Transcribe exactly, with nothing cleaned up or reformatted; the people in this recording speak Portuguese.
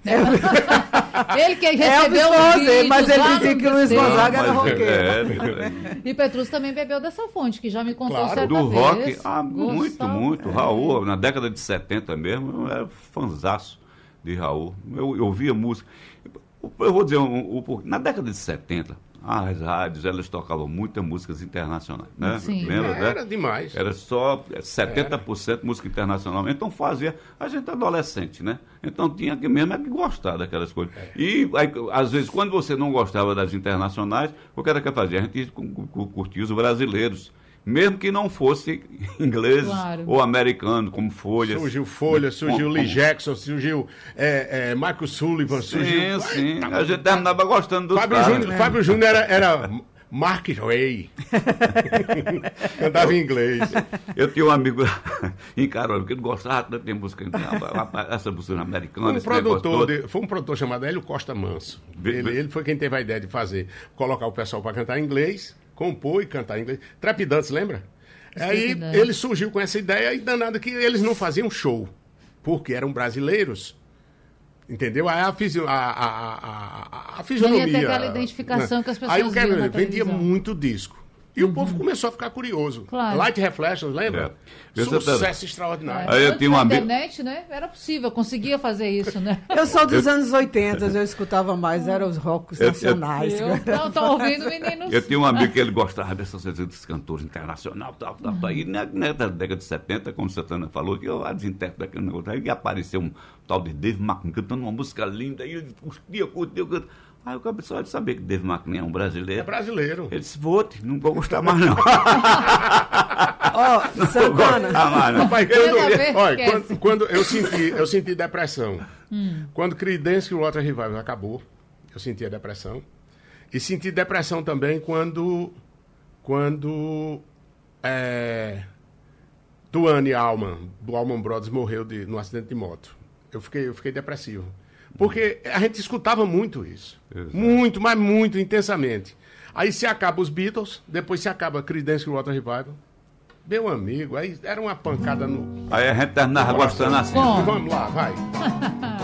Ele que recebeu o vídeo, mas ele dizia que o Luiz Gonzaga era roqueiro. É, é. E Petrus também bebeu dessa fonte, que já me contou Claro, certa Do vez. rock, ah, muito, Gostava. muito. Raul, na década de setenta mesmo, eu era fanzaço de Raul. Eu, eu ouvia música. Eu vou dizer um, um pouco. Na década de setenta, as rádios, elas tocavam muitas músicas internacionais, né? Sim. Lembra, né? Era demais. Era só setenta por cento música internacional. Então fazia, a gente é adolescente, né? Então tinha que mesmo é que gostar daquelas coisas. É. E aí, às vezes, quando você não gostava das internacionais, o que era que fazia? A gente curtia os brasileiros. Mesmo que não fosse inglês, claro, ou americano, como Folha. Surgiu Folha, surgiu Lee Jackson, surgiu é, é, Michael Sullivan, sim, surgiu... Sim, Ai, a gente terminava gostando dos Fábio caras. Júnior, Fábio Júnior era, era Mark Ray. Cantava em inglês. Eu tinha um amigo em Carolina que ele gostava tanto de música, essa música americana. Um produtor de, foi um produtor chamado Hélio Costa Manso. Ele, ele foi quem teve a ideia de fazer, colocar o pessoal para cantar em inglês, compor e cantar em inglês. Trepidantes, lembra? Aí ele surgiu com essa ideia e danado que eles não faziam show, porque eram brasileiros. Entendeu? Aí a, fisio, a, a, a, a fisionomia... Não ia ter aquela identificação, né, que as pessoas aí o que vendia televisão. Muito disco. E uhum. o povo começou a ficar curioso. Claro. Light Reflections, lembra? É. Sucesso extraordinário. É. Aí eu tinha uma internet, né? Era possível, eu conseguia fazer isso, né? Eu sou dos eu... anos oitenta, eu escutava mais, eram os rocks eu, nacionais. Eu, eu não estou ouvindo, meninos. Eu tinha um amigo que ele gostava dessas desses cantores internacionais, tal, tal, tal. E na, na década de setenta, como Santana falou, que eu vários intérpretes daquele negócio, aí apareceu um tal de Dave McKean cantando uma música linda, aí eu curtia, curtia, curtia. Aí o cabeçalho de saber que Dave McKean é um brasileiro. É brasileiro. Ele disse, vote, não vou gostar mais não. Ó, oh, Santana. Mais, não. Rapaz, quando, eu, olha, quando, quando eu senti, eu senti depressão. Hum. Quando Creedence Clearwater Revival acabou, eu senti a depressão. E senti depressão também quando, quando é, Duane Allman, do Allman Brothers, morreu de, num acidente de moto. Eu fiquei, eu fiquei depressivo. Porque a gente escutava muito isso. Exato. Muito, mas muito intensamente. Aí se acaba os Beatles, depois se acaba Creedence Clearwater Revival. Meu amigo, aí era uma pancada no... Aí a gente terminava gostando assim. Bom. Vamos lá, vai.